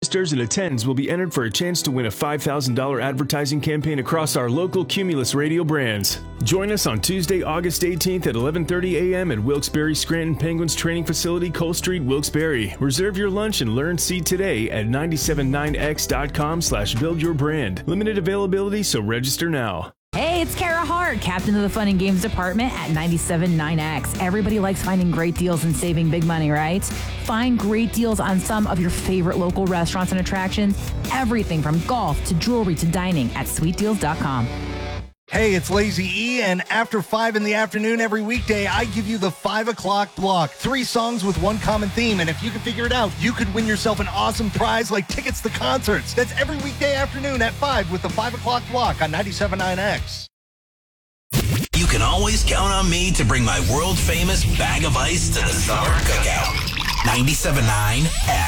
registers and attends will be entered for a chance to win a $5,000 advertising campaign across our local Cumulus radio brands. Join us on Tuesday, August 18th at 11:30 a.m. at Wilkes-Barre Scranton Penguins Training Facility, Cole Street, Wilkes-Barre. Reserve your lunch and learn seat today at 979x.com/buildyourbrand. Limited availability, so register now. Hey, it's Kara Hart, captain of the Fun and Games department at 97.9X. Everybody likes finding great deals and saving big money, right? Find great deals on some of your favorite local restaurants and attractions. Everything from golf to jewelry to dining at sweetdeals.com. Hey, it's Lazy E, and after 5 in the afternoon every weekday, I give you the 5 o'clock block. 3 songs with one common theme, and if you can figure it out, you could win yourself an awesome prize like tickets to concerts. That's every weekday afternoon at 5 with the 5 o'clock block on 97.9X. You can always count on me to bring my world-famous bag of ice to the summer cookout. 97.9X.